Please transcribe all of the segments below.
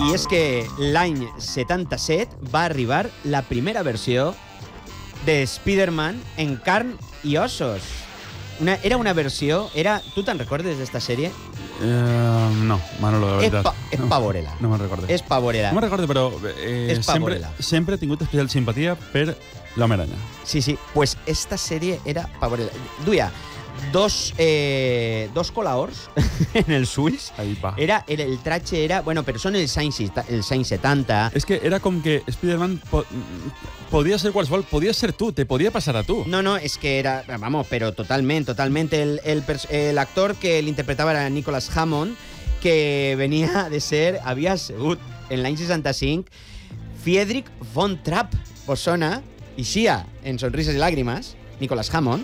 I és que l'any 77 va arribar la primera versió de Spider-Man en carn i ossos. Era una versió... Tu te'n recordes d'esta sèrie? No, Manolo, de veritat. És pavorela. No me'n recordo. És pavorela. No me'n recordo, però sempre he tingut especial simpatia per l'Home Aranya. Sí, pues esta sèrie era pavorela. Duia dos colaors en els ulls. El tratge era... Bueno, però són els anys 70. És que era com que Spider-Man podia ser qualsevol, podia ser tu, te podia passar a tu. No, és que era... Vamos, però totalment. L'actor que l'interpretava era Nicholas Hammond, que havia sigut en l'any 65 Friedrich von Trapp. Vos sona? Ixia en Sonrises i Làgrimes, Nicholas Hammond,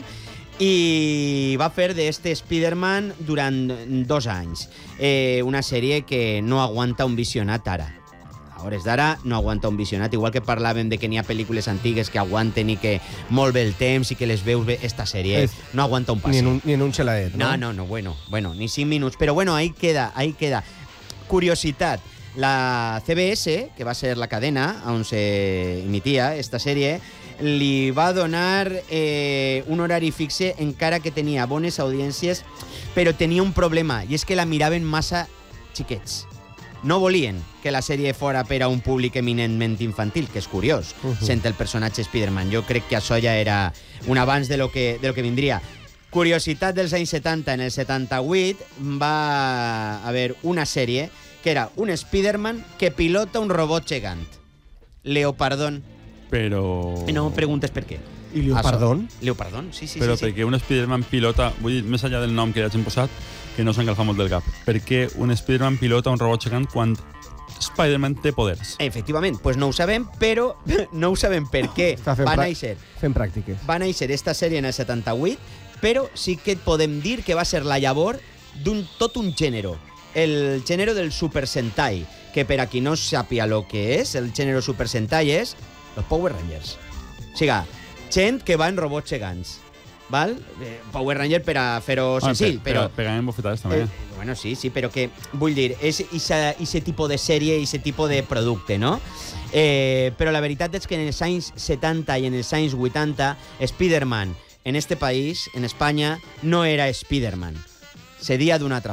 i va fer d'este Spider-Man durant 2 anys. Una sèrie que no aguanta un visionat ara. A hores d'ara no aguanta un visionat, igual que parlàvem de que n'hi ha pel·lícules antigues que aguanten i que molt bé el temps i que les veus bé. Esta sèrie no aguanta un passi. Ni en un xeladet, no? No, bueno, ni 5 minuts. Però bueno, ahí queda. Curiositat. La CBS, que va ser la cadena on se emitia esta sèrie, li va donar un horari fixe encara que tenia bones audiències, però tenia un problema, i és que la miraven massa xiquets. No volien que la sèrie fora per a un públic eminentment infantil, que és curiós, sent el personatge Spider-Man. Jo crec que això ja era un avanç de lo que vindria. Curiositat dels anys 70, en el 78 va haver una sèrie que era un Spider-Man que pilota un robot gegant. Leopardon. Però... No em preguntes per què. I Leopardon? Leopardon, sí. Però perquè un Spider-Man pilota... Vull dir, més enllà del nom que ja hem posat, que no s'engalfa molt del cap. Per què un Spider-Man pilota un robot gegant quan Spider-Man té poders? Efectivament, pues no ho sabem, però no ho sabem per què va néixer. Fent pràctiques. Va néixer esta sèrie en el 78, però sí que podem dir que va ser la llavor tot un gènere. El gènere del Super Sentai, que per a qui no sàpia el que és, el gènere Super Sentai és els Power Rangers. O sigui, gent que va en robots gegants. Val? Power Ranger per a fer-ho senzill. Però pegament bofetades també. Bueno, sí, però que vull dir, és aquest tipus de sèrie i aquest tipus de producte, no? Però la veritat és que en els anys 70 i en els anys 80 Spider-Man en este país, en Espanya, no era Spider-Man. Se dia d'una altra